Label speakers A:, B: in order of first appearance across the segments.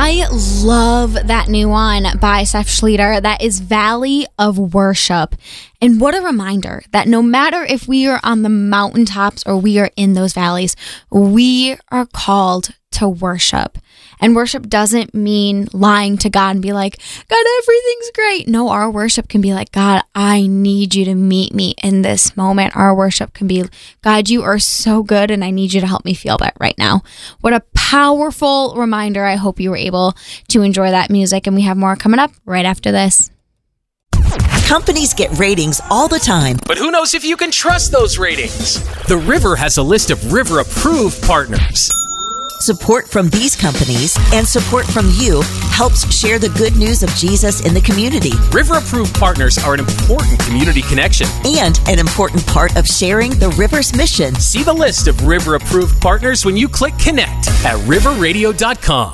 A: I love that new one by Seth Schleter. That is Valley of Worship. And what a reminder that no matter if we are on the mountaintops or we are in those valleys, we are called to worship. And worship doesn't mean lying to God and be like, God, everything's great. No, our worship can be like, God, I need you to meet me in this moment. Our worship can be, God, you are so good and I need you to help me feel that right now. What a powerful reminder. I hope you were able to enjoy that music. And we have more coming up right after this.
B: Companies get ratings all the time.
C: But who knows if you can trust those ratings? The River has a list of River-approved partners.
B: Support from these companies and support from you helps share the good news of Jesus in the community.
C: River-approved partners are an important community connection
B: and an important part of sharing the River's mission.
C: See the list of River-approved partners when you click connect at riverradio.com.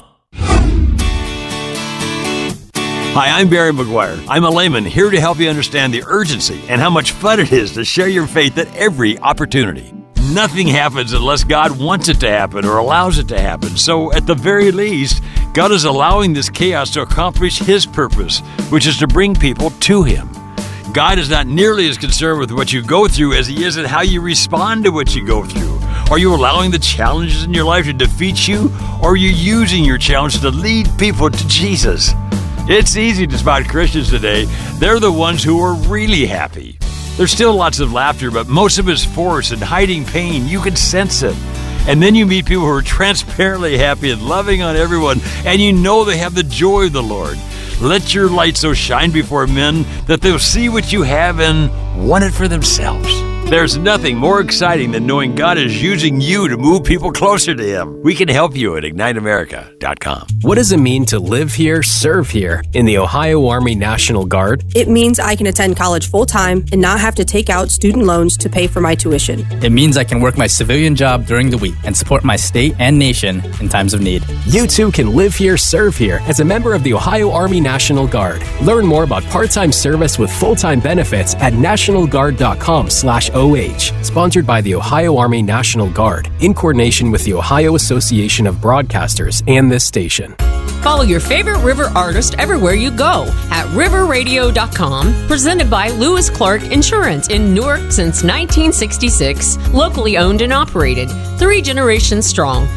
D: Hi, I'm Barry McGuire. I'm a layman here to help you understand the urgency and how much fun it is to share your faith at every opportunity. Nothing happens unless God wants it to happen or allows it to happen. So at the very least, God is allowing this chaos to accomplish His purpose, which is to bring people to Him. God is not nearly as concerned with what you go through as He is at how you respond to what you go through. Are you allowing the challenges in your life to defeat you, or are you using your challenge to lead people to Jesus? It's easy to spot Christians today. They're the ones who are really happy. There's still lots of laughter, but most of it's forced and hiding pain. You can sense it. And then you meet people who are transparently happy and loving on everyone, and you know they have the joy of the Lord. Let your light so shine before men that they'll see what you have and want it for themselves. There's nothing more exciting than knowing God is using you to move people closer to Him. We can help you at IgniteAmerica.com.
E: What does it mean to live here, serve here in the Ohio Army National Guard?
F: It means I can attend college full-time and not have to take out student loans to pay for my tuition.
G: It means I can work my civilian job during the week and support my state and nation in times of need.
E: You too can live here, serve here as a member of the Ohio Army National Guard. Learn more about part-time service with full-time benefits at nationalguard.com/OH. Sponsored by the Ohio Army National Guard in coordination with the Ohio Association of Broadcasters and this station.
H: Follow your favorite River artist everywhere you go at riverradio.com. Presented by Lewis Clark Insurance in Newark since 1966. Locally owned and operated. 3 generations strong.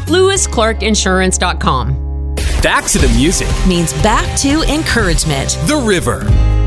H: LewisClarkInsurance.com.
C: Back to the music
B: means back to encouragement.
C: The River.